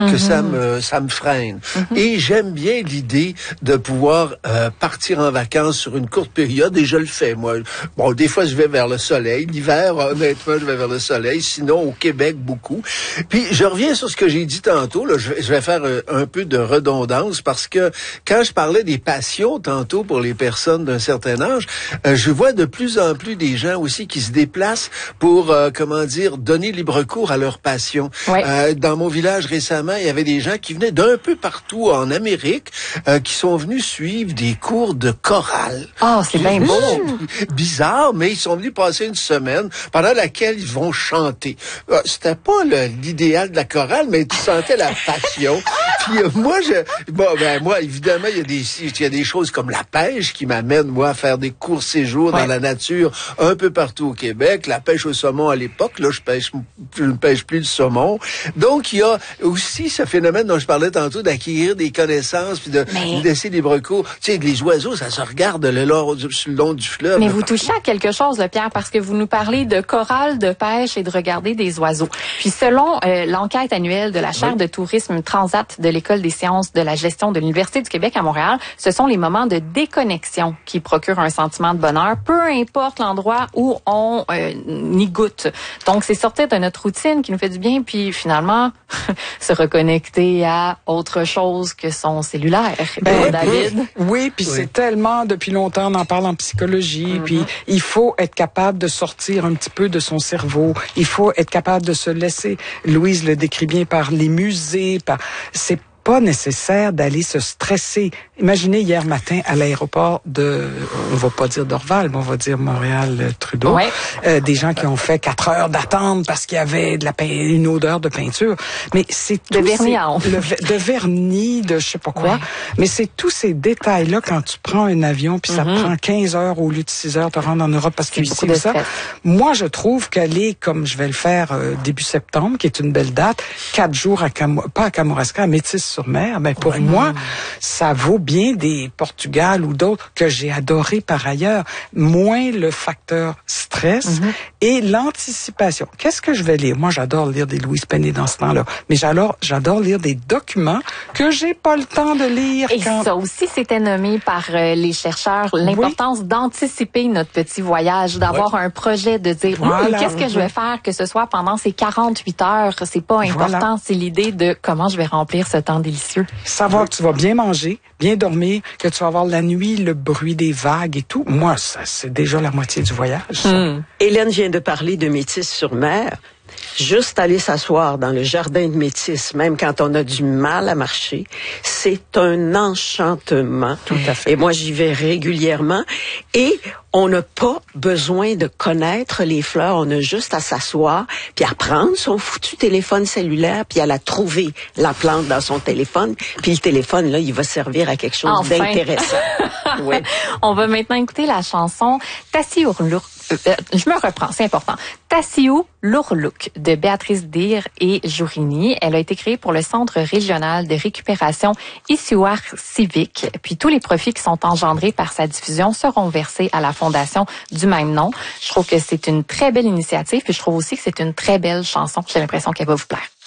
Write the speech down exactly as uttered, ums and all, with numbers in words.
que mm-hmm. ça me ça me freine. Mm-hmm. Et j'aime bien l'idée de pouvoir euh, partir en vacances sur une courte période, et je le fais, moi. Bon, des fois, je vais vers le soleil. L'hiver, honnêtement, je vais vers le soleil. Sinon, au Québec, beaucoup. Puis, je reviens sur ce que j'ai dit tantôt. Là, je, je vais faire un, un peu de redondance parce que quand je parlais des passions tantôt pour les personnes d'un certain âge, euh, je vois de plus en plus des gens aussi qui se déplacent pour, euh, comment dire, donner libre cours à leur passion. Ouais. Euh, dans mon village récemment, il y avait des gens qui venaient d'un peu partout en Amérique, euh, qui sont venus suivre des cours de chorale. Ah, oh, c'est bien beau. Bizarre, mais ils sont venus passer une semaine pendant laquelle ils vont chanter. Euh, c'était pas le, l'idéal de la chorale, mais tu sentais la passion. Puis euh, moi, je, bon, ben moi, évidemment, il y a des, il y a des choses comme la pêche qui m'amènent moi à faire des courts séjours ouais. dans la nature un peu partout au Québec. La pêche au saumon à l'époque, là, je pêche, je ne pêche plus le saumon. Donc il y a aussi ce phénomène dont je parlais tantôt d'acquérir des connaissances puis de mais... laisser libre cours. Tu sais, les oiseaux, ça se regarde le long, le long du fleuve. Mais vous touchez à quelque chose, là, Pierre, parce que vous nous parlez de chorale, de pêche et de regarder des oiseaux. Puis selon euh, l'enquête annuelle de la chaire oui. de tourisme Transat de l'École des sciences de la gestion de l'Université du Québec à Montréal, ce sont les moments de déconnexion qui procurent un sentiment de bonheur, peu importe l'endroit où on euh, y goûte. Donc, c'est sortir de notre routine qui nous fait du bien, puis finalement, se reconnecter à autre chose que son cellulaire. Ben, David? Oui, puis oui. c'est tellement, depuis longtemps, on en parle en psychologie, mm-hmm. puis il faut être capable de sortir un petit peu de son cerveau. Il faut être capable de se laisser, Louise le décrit bien, par les musées, par... C'est pas nécessaire d'aller se stresser. Imaginez hier matin à l'aéroport de, on va pas dire Dorval, mais on va dire Montréal-Trudeau, ouais. euh, des gens qui ont fait quatre heures d'attente parce qu'il y avait de la pein- une odeur de peinture. Mais c'est de tout vernis, ces, le, de vernis, de je sais pas quoi. Ouais. Mais c'est tous ces détails-là quand tu prends un avion puis ça mm-hmm. te prend quinze heures au lieu de six heures de te rendre en Europe parce que ici ça. Moi, je trouve qu'aller, comme je vais le faire euh, début septembre, qui est une belle date, quatre jours à Camo- pas à Kamouraska, à Métis-sur-Mer, ben pour ouais. moi, ça vaut bien des Portugal ou d'autres que j'ai adoré par ailleurs. Moins le facteur stress mm-hmm. et l'anticipation. Qu'est-ce que je vais lire? Moi, j'adore lire des Louise Penny dans ce temps-là. Mais j'adore, j'adore lire des documents que j'ai pas le temps de lire. Et quand... ça aussi, c'était nommé par euh, les chercheurs, l'importance oui. d'anticiper notre petit voyage, d'avoir oui. un projet, de dire voilà. hum, qu'est-ce que je vais faire, que ce soit pendant ces quarante-huit heures. C'est pas important, voilà. c'est l'idée de comment je vais remplir ce temps délicieux. Savoir que tu vas bien manger, bien dormir, que tu vas avoir la nuit, le bruit des vagues et tout. Moi, ça, c'est déjà la moitié du voyage. Hum. Hélène vient de parler de Métis-sur-Mer. Juste aller s'asseoir dans le jardin de Métis, même quand on a du mal à marcher, c'est un enchantement. Tout à fait. Et moi, j'y vais régulièrement. Et on n'a pas besoin de connaître les fleurs. On a juste à s'asseoir, puis à prendre son foutu téléphone cellulaire, puis à la trouver, la plante dans son téléphone. Puis le téléphone, là, il va servir à quelque chose enfin. d'intéressant. Oui. On va maintenant écouter la chanson Tassiou Lourlouk. Euh, je me reprends, c'est important. Tassiou Lourlouk de Béatrice Dir et Jourini. Elle a été créée pour le Centre régional de récupération Issuar Civique. Puis tous les profits qui sont engendrés par sa diffusion seront versés à la fondation du même nom. Je trouve que c'est une très belle initiative, puis je trouve aussi que c'est une très belle chanson. J'ai l'impression qu'elle va vous plaire.